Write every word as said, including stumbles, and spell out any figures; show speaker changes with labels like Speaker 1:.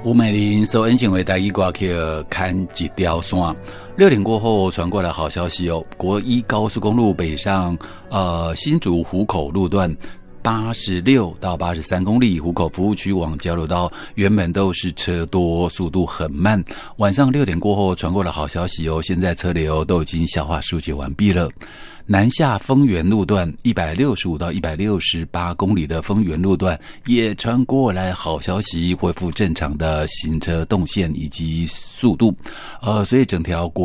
Speaker 1: 吴美玲收恩景为台一挂去看几条线。六点过后传过来好消息哦，国一高速公路北上呃新竹湖口路段八十六到八十三公里，湖口服务区往交流道原本都是车多，速度很慢。晚上六点过后传过来好消息哦，现在车流都已经消化疏解完毕了。南下丰原路段一百六十五到一百六十八公里的丰原路段也传过来好消息，恢复正常的行车动线以及速度。呃，所以整条国